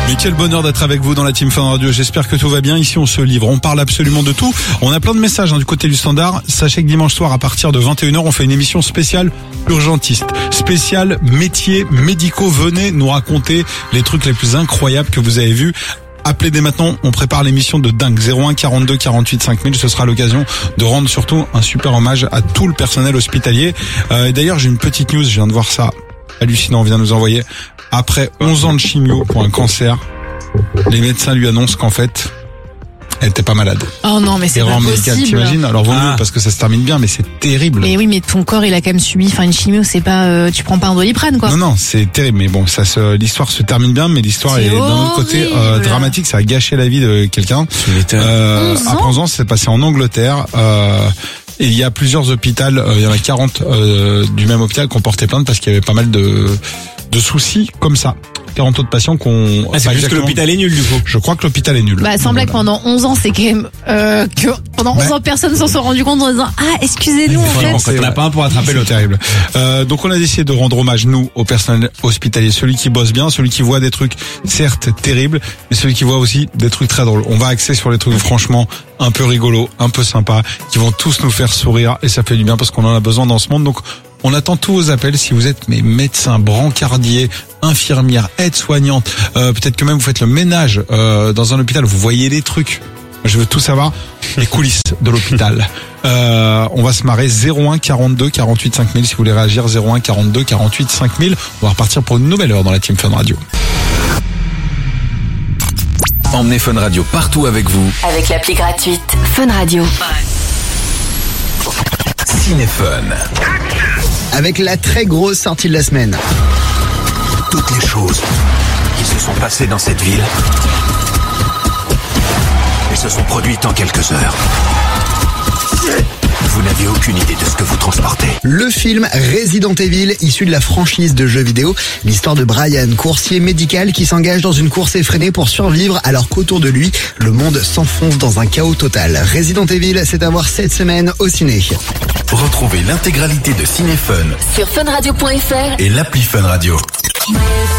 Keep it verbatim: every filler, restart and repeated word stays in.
Mais quel bonheur d'être avec vous dans la Team Fun Radio. J'espère que tout va bien. Ici, on se livre. On parle absolument de tout. On a plein de messages hein, du côté du standard. Sachez que dimanche soir, à partir de vingt et une heures, on fait une émission spéciale urgentiste. Spéciale métiers médicaux. Venez nous raconter les trucs les plus incroyables que vous avez vus. Appelez dès maintenant, on prépare l'émission de dingue. zéro un quarante-deux quarante-huit cinq mille, ce sera l'occasion de rendre surtout un super hommage à tout le personnel hospitalier. Euh, et d'ailleurs, j'ai une petite news, je viens de voir ça. Hallucinant, on vient nous envoyer. Après onze ans de chimio pour un cancer, les médecins lui annoncent qu'en fait, elle était pas malade. Oh non, mais c'est Erreur pas médicale, possible. t'imagines? Alors vaut mieux Ah. parce que ça se termine bien, mais c'est terrible. Mais oui, mais ton corps, il a quand même subi. Enfin, une chimio, c'est pas. Euh, tu prends pas un Doliprane, quoi. Non, non, c'est terrible. Mais bon, ça se, l'histoire se termine bien, mais l'histoire C'est est d'un autre côté euh, horrible. dramatique. Ça a gâché la vie de quelqu'un. Tu m'étonnes. Euh, onze après ans onze ans, c'est passé en Angleterre. Euh, et il y a plusieurs hôpitaux. Euh, il y en a quarante euh, du même hôpital qui ont porté plainte parce qu'il y avait pas mal de, de soucis comme ça. quarante autres patients qu'on. Ah, c'est pas juste que exactement- l'hôpital est nul du coup. Je crois que l'hôpital est nul. Bah, sans blague, pendant onze ans, c'est quand même euh, que pendant onze Ouais. ans, personne s'en sont rendu compte en disant ah, excusez-nous, en Vraiment, fait. Quand on n'a pas un pour attraper C'est l'autre. terrible. Euh, donc on a décidé de rendre hommage, nous, au personnel hospitalier. Celui qui bosse bien, celui qui voit des trucs, certes, terribles, mais celui qui voit aussi des trucs très drôles. On va axer sur les trucs, franchement, un peu rigolos, un peu sympas, qui vont tous nous faire sourire, et ça fait du bien parce qu'on en a besoin dans ce monde. Donc, on attend tous vos appels si vous êtes mes médecins, brancardiers, infirmières, aides-soignantes. Euh, peut-être que même vous faites le ménage euh, dans un hôpital, vous voyez les trucs. Je veux tout savoir, les coulisses de l'hôpital. Euh, on va se marrer. Zéro un quarante-deux quarante-huit cinq mille si vous voulez réagir. Zéro un quarante-deux quarante-huit cinq mille. On va repartir pour une nouvelle heure dans la Team Fun Radio. Emmenez Fun Radio partout avec vous. Avec l'appli gratuite Fun Radio. Cinéfun. Avec la très grosse sortie de la semaine. Toutes les choses qui se sont passées dans cette ville et se sont produites en quelques heures. Vous n'aviez aucune idée de ce que vous transportez. Le film Resident Evil, issu de la franchise de jeux vidéo. L'histoire de Brian, coursier médical qui s'engage dans une course effrénée pour survivre alors qu'autour de lui, le monde s'enfonce dans un chaos total. Resident Evil, c'est à voir cette semaine au ciné. Retrouvez l'intégralité de Cinéfun Sur funradio point f r et l'appli Fun Radio.